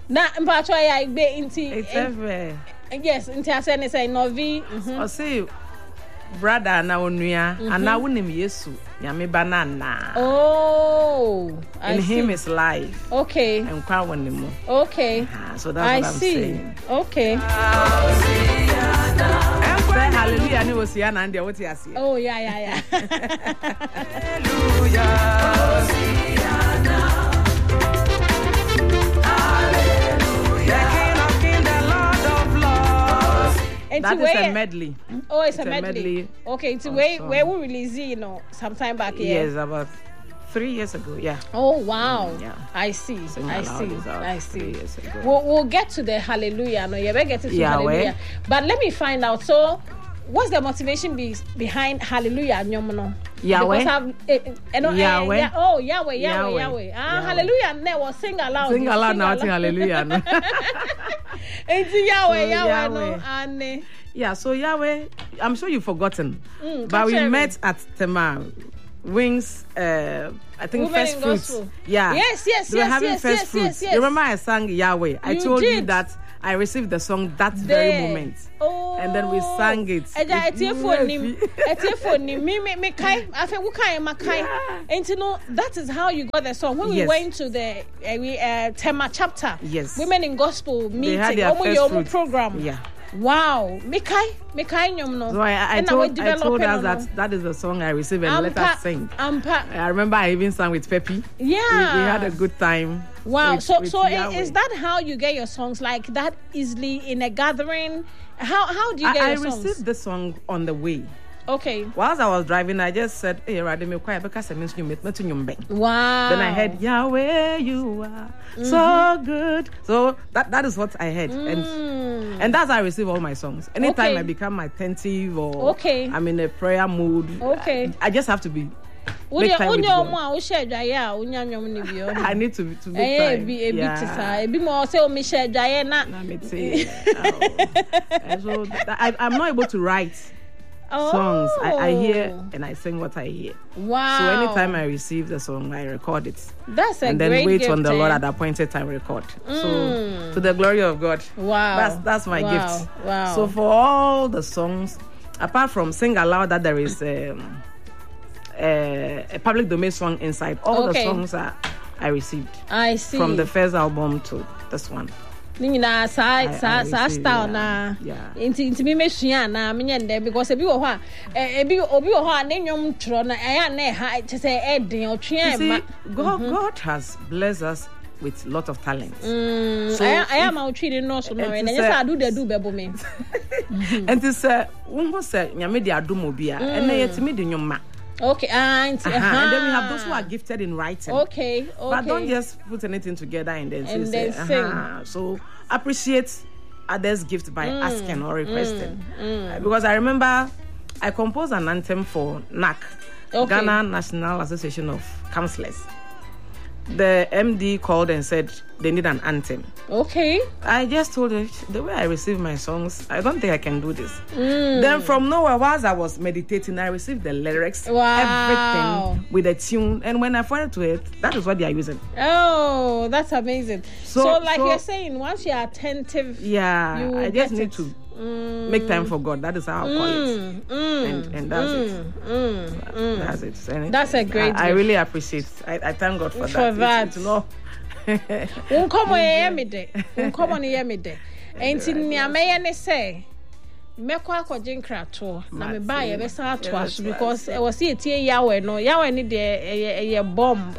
Na mpacho ya igbe inti. It's everywhere. Yes, inti asene say novi. I say brother na onua ana wonim Yesu nyame banana. Oh, I in see. him is life. Okay. And kwa wonimu. Okay. So that's what I'm see. saying. Okay. Say hallelujah ni Hosiana and what you say. Oh yeah. Hallelujah. That is a medley. Oh, it's a medley. Okay, it's where we release it, sometime back here. Yes, about 3 years ago. Yeah. Oh wow. Yeah. I see. I see. 3 years ago. We'll get to the hallelujah. No, you better get to hallelujah. But let me find out. So, what's the motivation behind hallelujah? Yahweh. Yahweh. Yahweh. Hallelujah. Never sing aloud. Sing aloud now. Hallelujah. It's Yahweh. Yeah, so Yahweh, I'm sure you've forgotten. But we met at Tema Wings, I think Women First in Fruits. Gospel. Yeah. Yes. They were having First Fruits. You remember I sang Yahweh? I told you that I received the song that very moment. Oh. And then we sang it. That is how you got the song. When we went to the Tema chapter, Women in Gospel meeting, they had their First Fruits program. Yeah. Wow. So I told us that is the song I received and let us sing. I remember I even sang with Peppy. Yeah. We had a good time. Wow. With So Yahweh. is that how you get your songs, like that easily in a gathering? How do you get your songs? I received the song on the way. Okay. Whilst I was driving, I just said, "Hey, Radime, quiet because I mean you met me. Wow." Then I heard, "Yahweh, you are so good." So that is what I heard, and that's how I receive all my songs. Anytime I become attentive or I'm in a prayer mood, I just have to be. Make time with God. I need to make time. So I'm not able to write songs. I hear and I sing what I hear. Wow. So anytime I receive the song, I record it. That's a and then great wait gift, on the Lord at the appointed time record. So to the glory of God. Wow. That's my gift. Wow. So for all the songs, apart from Sing Aloud that there is a public domain song inside, all the songs I received. I see. From the first album to this one. Nina style na inti me mesua na me nyende because ebi wo ho obi wo ho anenwom tro na na ha say edin otwe ma. God has blessed us with lot of talents. So I am out treating no so no and just do bebo me. And this won say nyame de adom obi a and na yetimi de nwoma. Okay, and then we have those who are gifted in writing. Okay. But don't just put anything together and then say. Sing. So appreciate others' gift by asking or requesting. Because I remember I composed an anthem for NAC, Ghana National Association of Councillors. The MD called and said they need an anthem. Okay. I just told her, the way I receive my songs, I don't think I can do this. Then from nowhere, whilst I was meditating, I received the lyrics, everything with a tune. And when I pointed to it, that is what they are using. Oh, that's amazing. So you're saying, once you're attentive, I just need to make time for God. That is how I call it. And that's it. That's it. And that's a great I really appreciate it. I thank God for that. It's Unkomo ye me de. Enti nia me ne say mekọ akọje nkrato na me ba ye be san ato aso because e was etie Yahweh no Yahweh ni de bomb.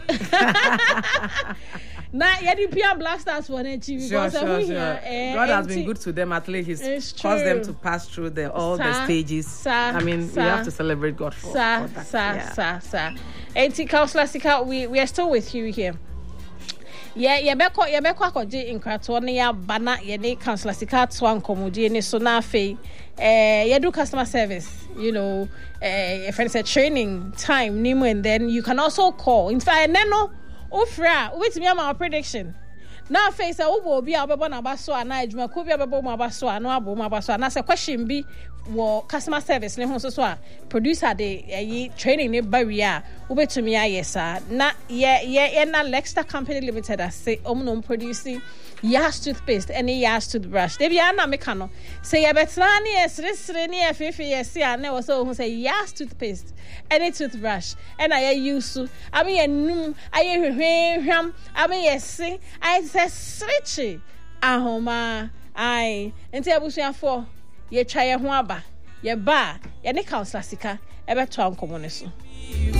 Na yedi pia blasters for na chi because God has been good to them. At least He's caused them to pass through all the stages. I mean, we have to celebrate God for that. Enti Counselor Sika, we are still with you here. Yeah, beko akọje nkrato na ya bana ye ne Counselor Sika to ankomodie ne so na afei you do customer service, if it's a training time nimu, and then you can also call. In fact, neno ofra wait me my prediction. Now face a ubo bi abebo na baso ana ejuma ko bi abebo ma baso ano abo ma baso na say question bi wo customer service ne ho so a producer de training ne barrier ubetumi ayesa na ye na Lexter Company Limited say no producing Yas toothpaste any Yas toothbrush they be na meka no say ye betra ne esresre ne afefe yes ya na wo so who say Yas toothpaste any toothbrush and I use I mean enum aye hwehwam I mean yes I say srichi ahoma ai enti abusuafo ye twa ye ho aba ye ba ye ne Counselor Sika ebe to ankomo ne so